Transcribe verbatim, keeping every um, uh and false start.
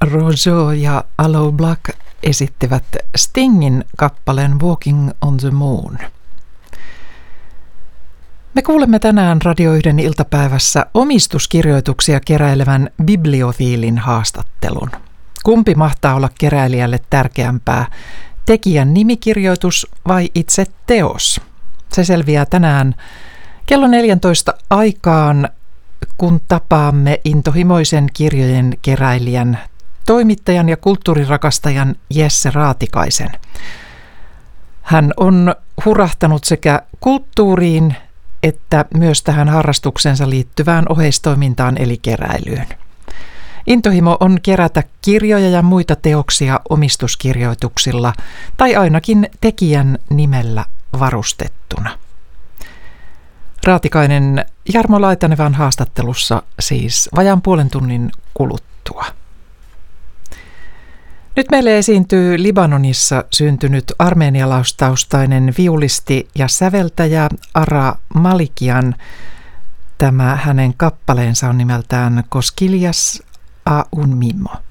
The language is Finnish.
Rojo ja Aloe Black esittivät Stingin kappaleen Walking on the Moon. Me kuulemme tänään Radio yhden iltapäivässä omistuskirjoituksia keräilevän bibliofiilin haastattelun. Kumpi mahtaa olla keräilijälle tärkeämpää, tekijän nimikirjoitus vai itse teos? Se selviää tänään kello neljäntoista aikaan, kun tapaamme intohimoisen kirjojen keräilijän, toimittajan ja kulttuurirakastajan Jesse Raatikaisen. Hän on hurahtanut sekä kulttuuriin että myös tähän harrastuksensa liittyvään oheistoimintaan eli keräilyyn. Intohimo on kerätä kirjoja ja muita teoksia omistuskirjoituksilla tai ainakin tekijän nimellä varustettuna. Raatikainen Jarmo Laitanevan haastattelussa siis vajaan puolen tunnin kuluttua. Nyt meille esiintyy Libanonissa syntynyt armeenialaistaustainen viulisti ja säveltäjä Ara Malikian. Tämä hänen kappaleensa on nimeltään Koskilias a un mimo.